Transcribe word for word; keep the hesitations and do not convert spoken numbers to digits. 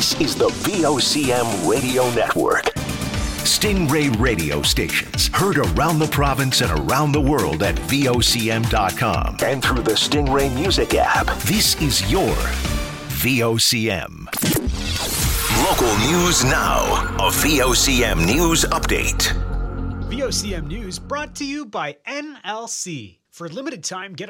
This is the V O C M Radio Network. Stingray radio stations heard around the province and around the world at V O C M dot com and through the Stingray Music app. This is your V O C M. Local news now. A V O C M News Update. V O C M News brought to you by N L C. For a limited time, get